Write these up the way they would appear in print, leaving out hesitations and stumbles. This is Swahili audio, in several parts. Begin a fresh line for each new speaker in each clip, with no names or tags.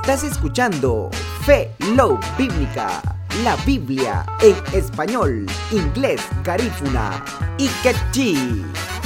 Estás escuchando Fe Love Bíblica, la Biblia en español, inglés, garífuna y quechí.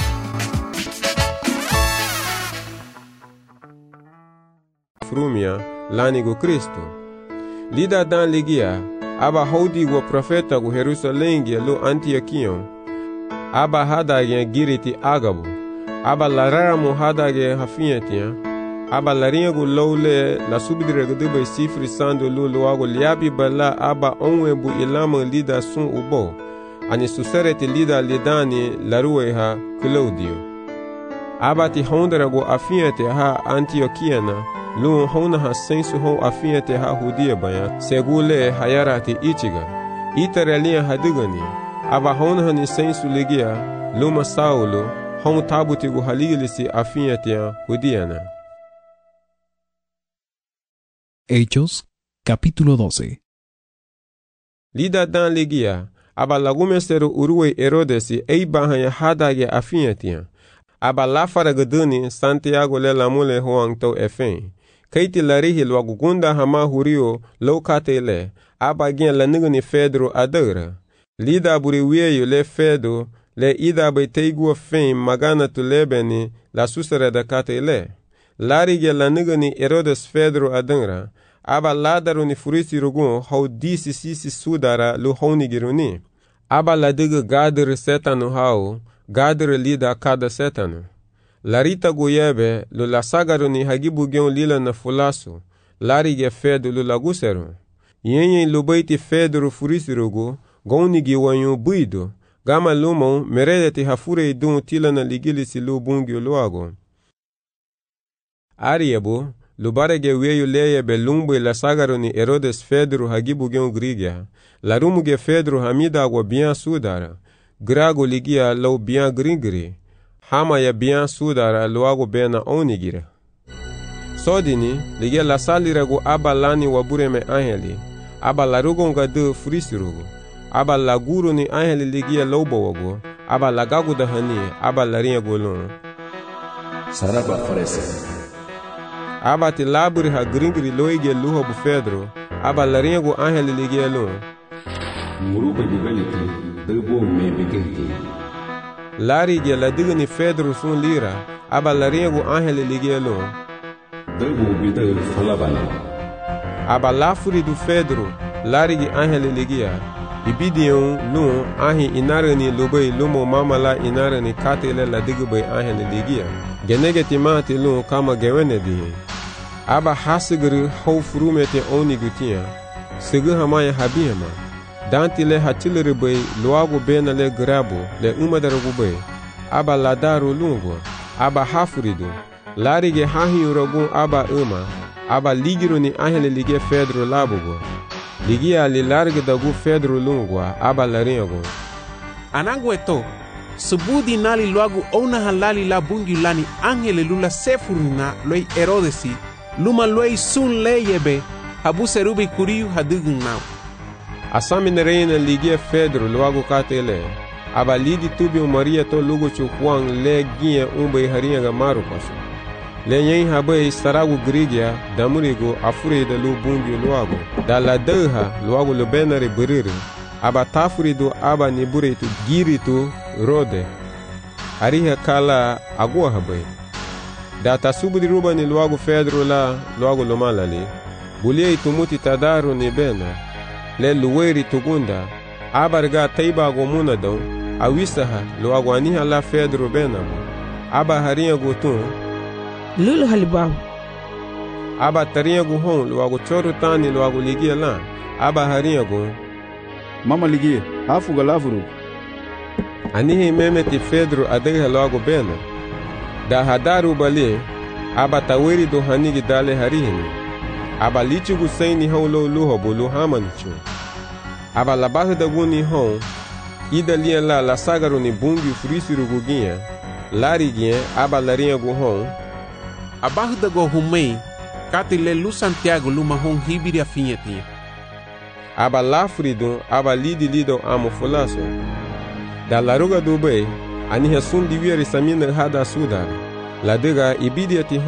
Frumia lanigo Kristo. Lida dan ligia, aba haudi go profeta go Jerusalem lo Antiochion. Aba hadage giriti agabu. Aba larara mo hadage hafiyetia. Aba larinha go lole la subdire go debe sifri sando lo ago liabi bala aba onwe bu ilama lida sun ubo. Ani suserete lida lidani larueha Claudio. Aba ti hondra go afiyete ha Antiochiana. Lu hona ha sensu ho afiyete ha hudia baya segule hayarati ichiga itarelia hadigani aba hona hani sensu ligia luma saulo hon tabuti go haligilisi afiyete hudiana.
Hechos capítulo 12.
Lida dan ligia aba lagumesero urue Herodesi eibahanya hadage afiyete aba lafara gaduni Santiago le lamule hoang to efen Kaiti larihi lwagugunda hama hurio lokatele aba gen la nigani Pedro adara. Lida buri wieyo le Fedo le ida bai teigu fem magana tu lebeni la susere da katele. Lari gen la nigani Herodes Pedro adara aba ladaru ni furisi rugun hau disi sisi sudara lu honi giruni. Aba la diga gadere setanu hau gadere lida kada setanu. Larita goyebe lo la sagaru ni hagibu gen lila na fulasu lari ge Fedo lo laguseru yenye lo baiti Fedo furisirugo goni ge wanyo buido gama lumo meredeti hafure idun tila na ligilisi lo bungi loago ariebo lo barege weyo leyebe lumbe la sagaru ni Herodes Fedo hagibu gen grigia larumu ge Fedo hamida agwa bien sudara grago ligia lo bien gringri hama ya bien sudara luago bena onigira. Sodini, ligia la salirago aba lani wabureme angeli, aba larugo nga de frisirugo, aba laguru ni angeli ligia lobowago, aba lagagu da hani, aba larinha golon.
Saraba farese.
Aba ti laburi ha gringri loige luha bu Pedro, aba larinha go angeli ligia lon.
Muruba jibeliti, debo me bigeti.
Lari ge la digni Pedro sun lira aba laringo angeli ligelo
debo bidel falabana
aba lafuri du Pedro lari ge angeli ligia ibidion lu ahi inarani lobei lumo mamala inarani katele la digbe angeli ligia genegeti mate lu kama gewenedi aba hasigru ho frumete oni gutia sigu hamaya habiyama Danti le hatilere bay luago bena le grabo le umadaragu bay aba ladaru lungo aba hafuridu larige hahi uragun aba aba ligiru ni ahele lige Pedro labugo ligia li large dagu Pedro lungwa aba laringo
anangu eto subudi nali luagu ona halali la bungi lani angele lula sefurina loi Herodesi luma loi sun leyebe habu serubi kuriu hadugun nao
Asami reina ligia Pedro luago katele aba lidi tubio Maria to lugo chukwang le gie umbe haringa ga maru paso le yen habe saragu grigia damurigo afure de lu bungi luago da la deha luago le benare buriri aba tafurido aba niburitu giritu rode hariha kala agua habe da tasubudi ruba ni luago Pedro la luago lomalali bulie itumuti tadaru ni bena le luweri tugunda abarga taiba go munadon awisaha lo agwaniha la Pedro benamo aba harinha gotun
lulu halibahu
aba tarinha go hon lo ago choru tani lo ago ligia la aba harinha go
mama ligia afu galavuru
anihi memeti Pedro adega lo ago bena da hadaru bali aba taweri do hanigi dale harihini aba lichigu saini hon lo luho bulu hamanichu aba labahu da guni hon ida lia la sagaru ni bungi frisiru guginha lariginha aba larinha gu hon
abahu da go humei kati le lu Santiago luma hon hibiri afinhetinha
aba lafridu aba lido amo fulaso da laruga do bei aniha sun divieri samina hada sudara la dega ibidiati